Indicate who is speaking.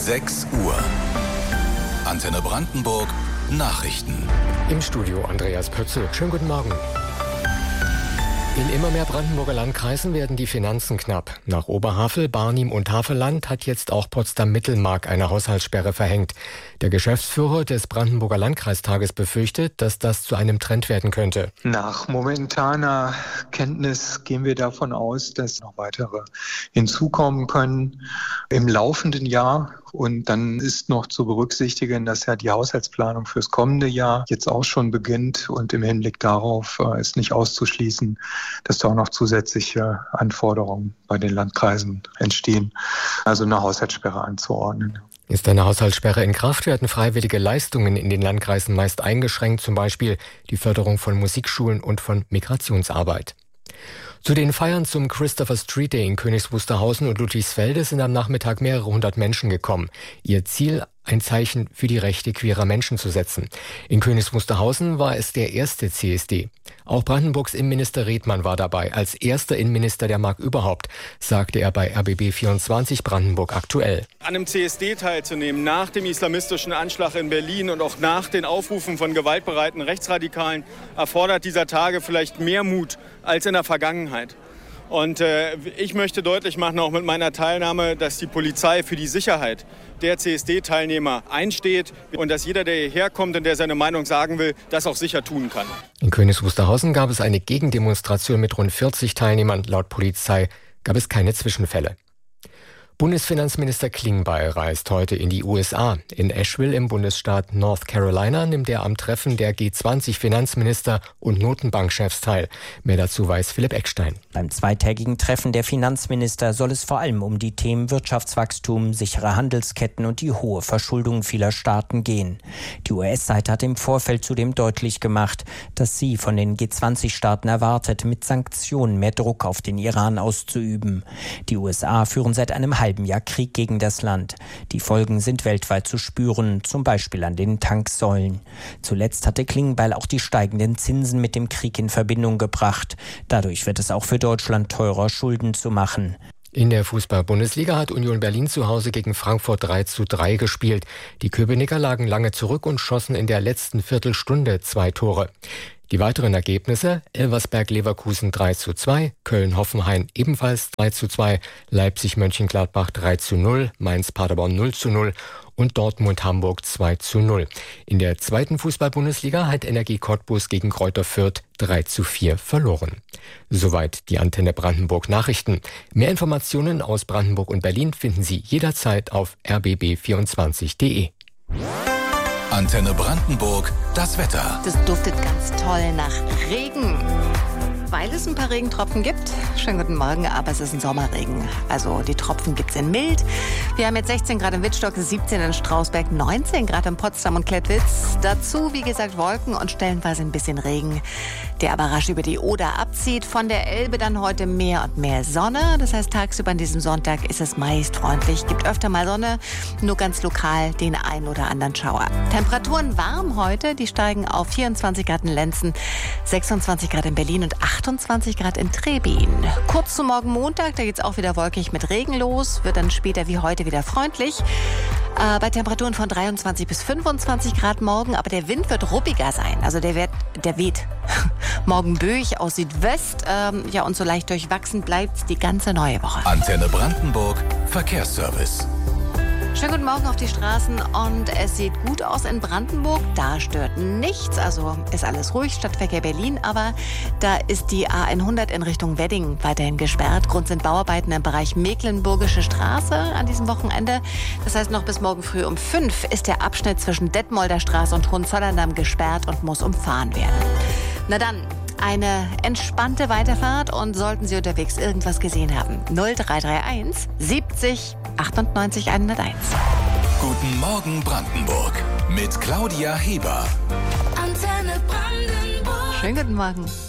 Speaker 1: 6 Uhr. Antenne Brandenburg Nachrichten.
Speaker 2: Im Studio Andreas Pötzl. Schönen guten Morgen. In immer mehr Brandenburger Landkreisen werden die Finanzen knapp. Nach Oberhavel, Barnim und Havelland hat jetzt auch Potsdam-Mittelmark eine Haushaltssperre verhängt. Der Geschäftsführer des Brandenburger Landkreistages befürchtet, dass das zu einem Trend werden könnte.
Speaker 3: Nach momentaner Kenntnis gehen wir davon aus, dass noch weitere hinzukommen können im laufenden Jahr. Und dann ist noch zu berücksichtigen, dass ja die Haushaltsplanung fürs kommende Jahr jetzt auch schon beginnt. Und im Hinblick darauf ist nicht auszuschließen, dass da auch noch zusätzliche Anforderungen bei den Landkreisen entstehen, also eine Haushaltssperre anzuordnen.
Speaker 2: Ist eine Haushaltssperre in Kraft, werden freiwillige Leistungen in den Landkreisen meist eingeschränkt, zum Beispiel die Förderung von Musikschulen und von Migrationsarbeit. Zu den Feiern zum Christopher Street Day in Königs Wusterhausen und Ludwigsfelde sind am Nachmittag mehrere hundert Menschen gekommen. Ihr Ziel, ein Zeichen für die Rechte queerer Menschen zu setzen. In Königs Wusterhausen war es der erste CSD. Auch Brandenburgs Innenminister Redmann war dabei, als erster Innenminister der Mark überhaupt, sagte er bei RBB24 Brandenburg aktuell.
Speaker 4: An einem CSD teilzunehmen, nach dem islamistischen Anschlag in Berlin und auch nach den Aufrufen von gewaltbereiten Rechtsradikalen, erfordert dieser Tage vielleicht mehr Mut als in der Vergangenheit. Und ich möchte deutlich machen, auch mit meiner Teilnahme, dass die Polizei für die Sicherheit der CSD-Teilnehmer einsteht und dass jeder, der hierher kommt und der seine Meinung sagen will, das auch sicher tun kann.
Speaker 2: In Königs Wusterhausen gab es eine Gegendemonstration mit rund 40 Teilnehmern. Laut Polizei gab es keine Zwischenfälle. Bundesfinanzminister Klingbeil reist heute in die USA. In Asheville im Bundesstaat North Carolina nimmt er am Treffen der G20-Finanzminister und Notenbankchefs teil. Mehr dazu weiß Philipp Eckstein.
Speaker 5: Beim zweitägigen Treffen der Finanzminister soll es vor allem um die Themen Wirtschaftswachstum, sichere Handelsketten und die hohe Verschuldung vieler Staaten gehen. Die US-Seite hat im Vorfeld zudem deutlich gemacht, dass sie von den G20-Staaten erwartet, mit Sanktionen mehr Druck auf den Iran auszuüben. Die USA führen seit einem halben Jahr Krieg gegen das Land. Die Folgen sind weltweit zu spüren, zum Beispiel an den Tanksäulen. Zuletzt hatte Klingbeil auch die steigenden Zinsen mit dem Krieg in Verbindung gebracht. Dadurch wird es auch für Deutschland teurer, Schulden zu machen.
Speaker 2: In der Fußball-Bundesliga hat Union Berlin zu Hause gegen Frankfurt 3:3 gespielt. Die Köpenicker lagen lange zurück und schossen in der letzten Viertelstunde 2 Tore. Die weiteren Ergebnisse: Elversberg-Leverkusen 3:2, Köln-Hoffenheim ebenfalls 3:2, Leipzig-Mönchengladbach 3:0, Mainz-Paderborn 0:0 und Dortmund-Hamburg 2:0. In der zweiten Fußball-Bundesliga hat Energie Cottbus gegen Greuther Fürth 3:4 verloren. Soweit die Antenne Brandenburg Nachrichten. Mehr Informationen aus Brandenburg und Berlin finden Sie jederzeit auf rbb24.de.
Speaker 1: Antenne Brandenburg, das Wetter.
Speaker 6: Das duftet ganz toll nach Regen, weil es ein paar Regentropfen gibt. Schönen guten Morgen, aber es ist ein Sommerregen. Also die Tropfen gibt es in mild. Wir haben jetzt 16 Grad in Wittstock, 17 in Strausberg, 19 Grad in Potsdam und Klettwitz. Dazu, wie gesagt, Wolken und stellenweise ein bisschen Regen, der aber rasch über die Oder abzieht. Von der Elbe dann heute mehr und mehr Sonne. Das heißt, tagsüber an diesem Sonntag ist es meist freundlich. Gibt öfter mal Sonne, nur ganz lokal den einen oder anderen Schauer. Temperaturen warm heute, die steigen auf 24 Grad in Lenzen, 26 Grad in Berlin und 28 Grad in Trebin. Kurz zu morgen Montag, da geht's auch wieder wolkig mit Regen los, wird dann später wie heute wieder freundlich. Bei Temperaturen von 23 bis 25 Grad morgen, aber der Wind wird ruppiger sein. Also der weht morgen böig aus Südwest. Und so leicht durchwachsen bleibt die ganze neue Woche.
Speaker 1: Antenne Brandenburg, Verkehrsservice.
Speaker 6: Schönen guten Morgen auf die Straßen und es sieht gut aus in Brandenburg. Da stört nichts, also ist alles ruhig, Stadtverkehr Berlin, aber da ist die A100 in Richtung Wedding weiterhin gesperrt. Grund sind Bauarbeiten im Bereich Mecklenburgische Straße an diesem Wochenende. Das heißt, noch bis morgen früh um 5 ist der Abschnitt zwischen Detmolder Straße und Hohenzollern-Damm gesperrt und muss umfahren werden. Na dann, eine entspannte Weiterfahrt und sollten Sie unterwegs irgendwas gesehen haben. 0331 70 98 101.
Speaker 1: Guten Morgen Brandenburg mit Claudia Heber.
Speaker 6: Antenne Brandenburg. Schönen guten Morgen.